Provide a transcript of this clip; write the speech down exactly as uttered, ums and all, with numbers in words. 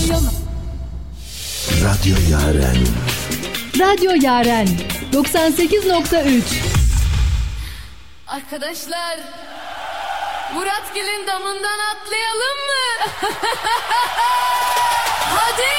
yalan. Radyo Yaren. Radyo Yaren doksan sekiz nokta üç. Arkadaşlar, Muratgil'in damından atlayalım mı? Hadi!